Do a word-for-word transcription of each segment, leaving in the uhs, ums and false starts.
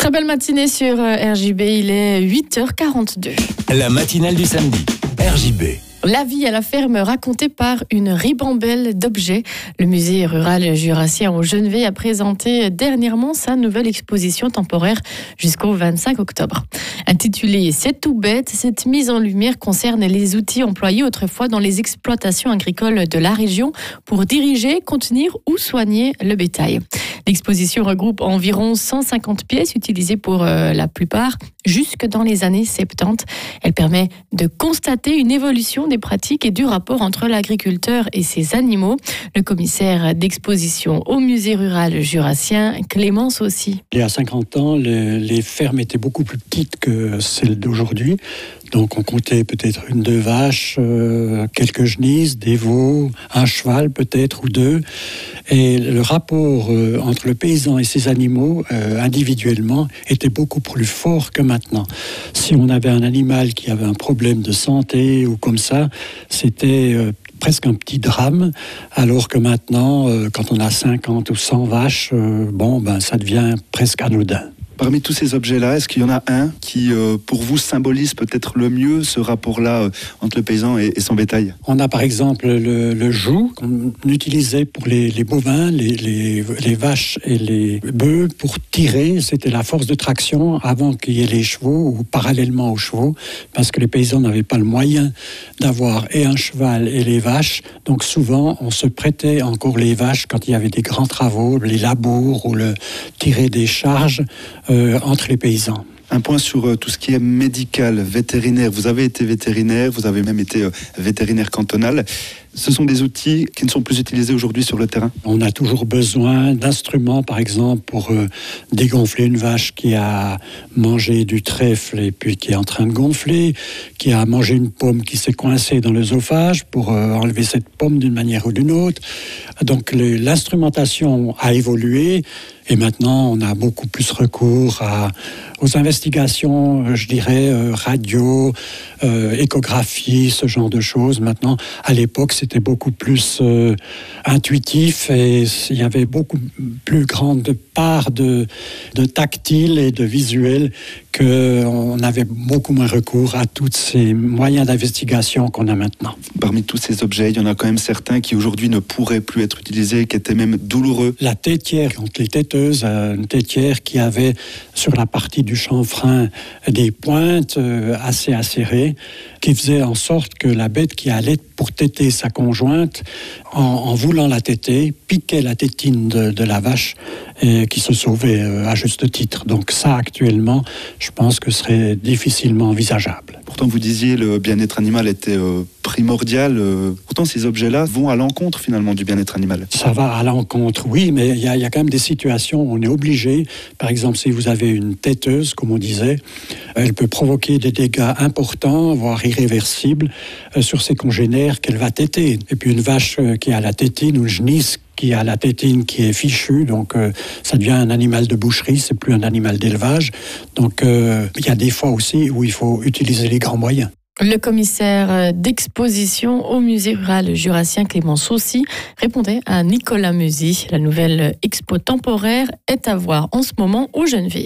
Très belle matinée sur R J B, il est huit heures quarante-deux. La matinale du samedi, R J B. La vie à la ferme racontée par une ribambelle d'objets. Le musée rural jurassien au Genevais a présenté dernièrement sa nouvelle exposition temporaire jusqu'au vingt-cinq octobre. Intitulée « C'est tout bête », cette mise en lumière concerne les outils employés autrefois dans les exploitations agricoles de la région pour diriger, contenir ou soigner le bétail. L'exposition regroupe environ cent cinquante pièces utilisées pour euh, la plupart jusque dans les années soixante-dix. Elle permet de constater une évolution des pratiques et du rapport entre l'agriculteur et ses animaux. Le commissaire d'exposition au musée rural jurassien, Clément Saucy. Il y a cinquante ans, les, les fermes étaient beaucoup plus petites que celles d'aujourd'hui. Donc on comptait peut-être une, deux vaches, euh, quelques genisses, des veaux, un cheval peut-être ou deux. Et le rapport euh, entre le paysan et ses animaux euh, individuellement était beaucoup plus fort que maintenant. Si on avait un animal qui avait un problème de santé ou comme ça, c'était euh, presque un petit drame, alors que maintenant, euh, quand on a cinquante ou cent vaches, euh, bon, ben, ça devient presque anodin. Parmi tous ces objets-là, est-ce qu'il y en a un qui, euh, pour vous, symbolise peut-être le mieux ce rapport-là euh, entre le paysan et, et son bétail ? On a par exemple le, le joug qu'on utilisait pour les, les bovins, les, les, les vaches et les bœufs pour tirer. C'était la force de traction avant qu'il y ait les chevaux ou parallèlement aux chevaux, parce que les paysans n'avaient pas le moyen d'avoir et un cheval et les vaches. Donc souvent, on se prêtait encore les vaches quand il y avait des grands travaux, les labours ou le tirer des charges Euh, entre les paysans. Un point sur euh, tout ce qui est médical, vétérinaire. Vous avez été vétérinaire, vous avez même été euh, vétérinaire cantonal. Ce sont des outils qui ne sont plus utilisés aujourd'hui sur le terrain. On a toujours besoin d'instruments, par exemple, pour euh, dégonfler une vache qui a mangé du trèfle et puis qui est en train de gonfler, qui a mangé une pomme qui s'est coincée dans l'œsophage pour euh, enlever cette pomme d'une manière ou d'une autre. Donc le, l'instrumentation a évolué et maintenant on a beaucoup plus recours à, aux investigations, je dirais, euh, radio, euh, échographie, ce genre de choses. Maintenant, à l'époque, c'était beaucoup plus euh, intuitif et il y avait beaucoup plus grande part de, de tactile et de visuel qu'on avait beaucoup moins recours à tous ces moyens d'investigation qu'on a maintenant. Parmi tous ces objets, il y en a quand même certains qui aujourd'hui ne pourraient plus être utilisés, qui étaient même douloureux. La tétière, contre les têteuses, une tétière qui avait sur la partie du chanfrein des pointes assez acérées, qui faisait en sorte que la bête qui allait pour téter sa conjointe, en, en voulant la téter, piquait la tétine de, de la vache et qui se sauvait à juste titre. Donc ça, actuellement, je pense que ce serait difficilement envisageable. Pourtant, vous disiez le bien-être animal était euh, primordial. Euh, pourtant, ces objets-là vont à l'encontre, finalement, du bien-être animal. Ça va à l'encontre, oui, mais il y, y a quand même des situations où on est obligé. Par exemple, si vous avez une têteuse, comme on disait, elle peut provoquer des dégâts importants, voire irréversibles, euh, sur ses congénères qu'elle va téter. Et puis une vache euh, qui a la tétine ou une genisse qui a la tétine qui est fichue, donc euh, ça devient un animal de boucherie, c'est plus un animal d'élevage. Donc euh, il y a des fois aussi où il faut utiliser les grands moyens. Le commissaire d'exposition au musée rural jurassien Clément Saucy répondait à Nicolas Musy. La nouvelle expo temporaire est à voir en ce moment au Genevais.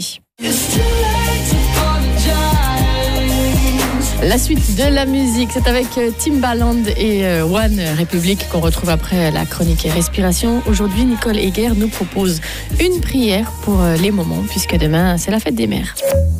La suite de la musique, c'est avec Timbaland et One Republic qu'on retrouve après la chronique Respiration. Aujourd'hui, Nicole Heger nous propose une prière pour les moments, puisque demain, c'est la fête des mères.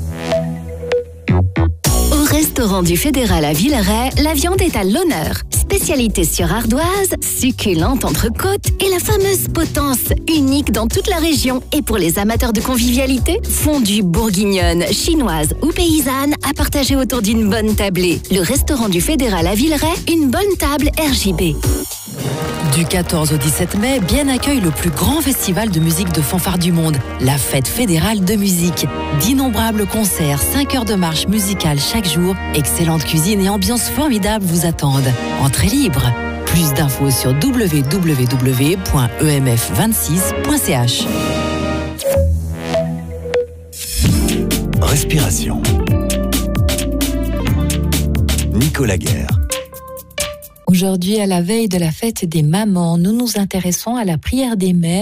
Au restaurant du Fédéral à Villeray, la viande est à l'honneur. Spécialité sur ardoise, succulente entrecôte et la fameuse potence, unique dans toute la région. Et pour les amateurs de convivialité, fondue bourguignonne, chinoise ou paysanne à partager autour d'une bonne tablée. Le restaurant du Fédéral à Villeray, une bonne table R J B. Du quatorze au dix-sept mai, Bienne accueille le plus grand festival de musique de fanfare du monde, la Fête fédérale de musique. D'innombrables concerts, cinq heures de marche musicale chaque jour, excellente cuisine et ambiance formidable vous attendent. Entrée libre. Plus d'infos sur w w w point e m f vingt-six point c h. Respiration. Nicolas Guerre. Aujourd'hui, à la veille de la fête des mamans, nous nous intéressons à la prière des mères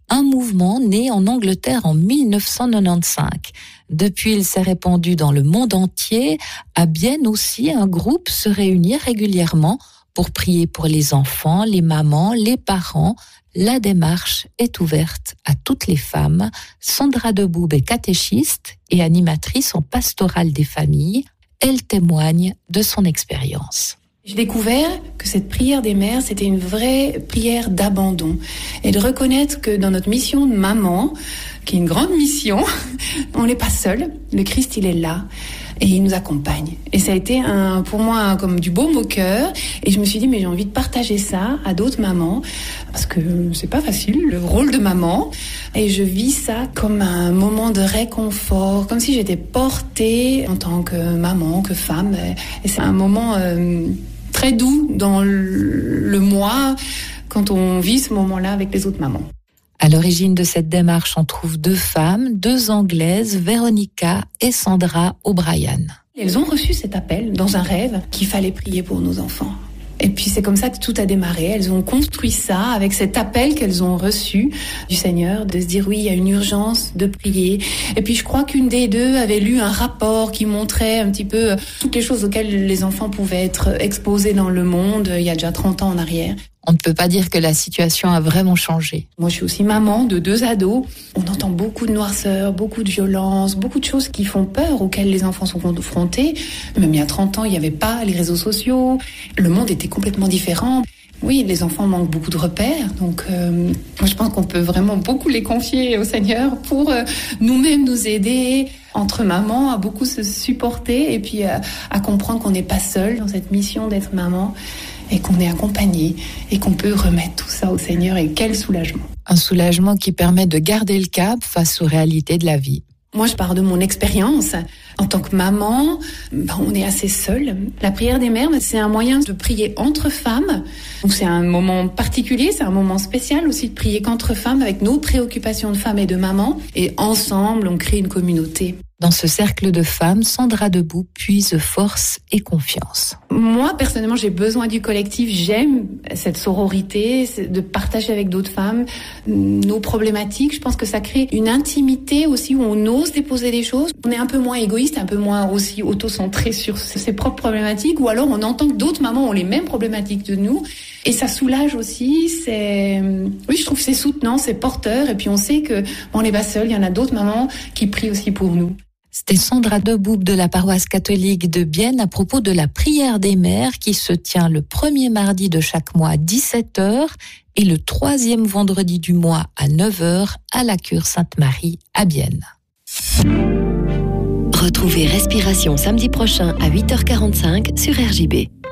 un mouvement né en Angleterre en dix-neuf cent quatre-vingt-quinze. Depuis, il s'est répandu dans le monde entier. À Bienne aussi, un groupe se réunit régulièrement pour prier pour les enfants, les mamans, les parents. La démarche est ouverte à toutes les femmes. Sandra Deboub est catéchiste et animatrice en pastorale des familles. Elle témoigne de son expérience. J'ai découvert que cette prière des mères, c'était une vraie prière d'abandon. Et de reconnaître que dans notre mission de maman, qui est une grande mission, on n'est pas seul. Le Christ, il est là. Et il nous accompagne. Et ça a été un, pour moi comme du baume au cœur. Et je me suis dit, mais j'ai envie de partager ça à d'autres mamans. Parce que c'est pas facile, le rôle de maman. Et je vis ça comme un moment de réconfort. Comme si j'étais portée en tant que maman, que femme. Et c'est un moment euh, très doux dans le, le moi, quand on vit ce moment-là avec les autres mamans. À l'origine de cette démarche, on trouve deux femmes, deux Anglaises, Véronica et Sandra O'Brien. Elles ont reçu cet appel dans un rêve qu'il fallait prier pour nos enfants. Et puis c'est comme ça que tout a démarré. Elles ont construit ça avec cet appel qu'elles ont reçu du Seigneur, de se dire oui, il y a une urgence de prier. Et puis je crois qu'une des deux avait lu un rapport qui montrait un petit peu toutes les choses auxquelles les enfants pouvaient être exposés dans le monde il y a déjà trente ans en arrière. On ne peut pas dire que la situation a vraiment changé. Moi, je suis aussi maman de deux ados. On entend beaucoup de noirceur, beaucoup de violence, beaucoup de choses qui font peur, auxquelles les enfants sont confrontés. Même il y a trente ans, il n'y avait pas les réseaux sociaux. Le monde était complètement différent. Oui, les enfants manquent beaucoup de repères. Donc, euh, moi, je pense qu'on peut vraiment beaucoup les confier au Seigneur pour euh, nous-mêmes nous aider, entre mamans, à beaucoup se supporter et puis euh, à comprendre qu'on n'est pas seul dans cette mission d'être maman. Et qu'on est accompagné et qu'on peut remettre tout ça au Seigneur, et quel soulagement. Un soulagement qui permet de garder le cap face aux réalités de la vie. Moi, je pars de mon expérience. En tant que maman, ben, on est assez seul. La prière des mères, c'est un moyen de prier entre femmes. Donc, c'est un moment particulier, c'est un moment spécial aussi de prier qu'entre femmes avec nos préoccupations de femmes et de maman. Et ensemble, on crée une communauté. Dans ce cercle de femmes, Sandra Deboub puise force et confiance. Moi, personnellement, j'ai besoin du collectif. J'aime cette sororité, de partager avec d'autres femmes nos problématiques. Je pense que ça crée une intimité aussi où on ose déposer des choses. On est un peu moins égoïste, un peu moins aussi auto-centré sur ses propres problématiques, ou alors on entend que d'autres mamans ont les mêmes problématiques que nous. Et ça soulage aussi. C'est, oui, je trouve que c'est soutenant, c'est porteur. Et puis on sait que on n'est pas seul. Il y en a d'autres mamans qui prient aussi pour nous. C'était Sandra Deboub de la paroisse catholique de Bienne à propos de la prière des mères qui se tient le premier mardi de chaque mois à dix-sept heures et le troisième vendredi du mois à neuf heures à la cure Sainte-Marie à Bienne. Retrouvez Respiration samedi prochain à huit heures quarante-cinq sur R J B.